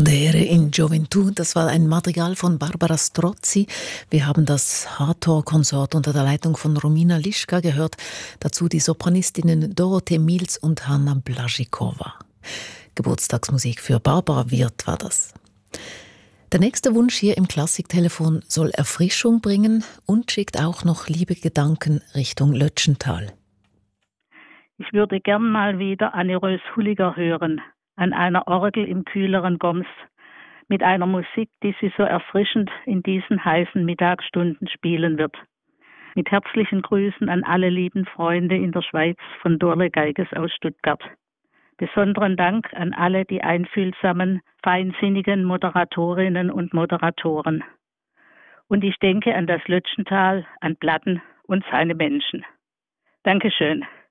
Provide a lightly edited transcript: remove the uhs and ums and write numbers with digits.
Rispondere in Gioventù, das war ein Madrigal von Barbara Strozzi. Wir haben das Hathor-Konsort unter der Leitung von Romina Lischka gehört. Dazu die Sopranistinnen Dorothee Milz und Hanna Blaschikova. Geburtstagsmusik für Barbara Wirth war das. Der nächste Wunsch hier im Klassiktelefon soll Erfrischung bringen und schickt auch noch liebe Gedanken Richtung Lötschental. Ich würde gern mal wieder Annie Rös-Hulliger hören, an einer Orgel im kühleren Goms, mit einer Musik, die sie so erfrischend in diesen heißen Mittagsstunden spielen wird. Mit herzlichen Grüßen an alle lieben Freunde in der Schweiz von Dorle Geiges aus Stuttgart. Besonderen Dank an alle die einfühlsamen, feinsinnigen Moderatorinnen und Moderatoren. Und ich denke an das Lötschental, an Platten und seine Menschen. Dankeschön.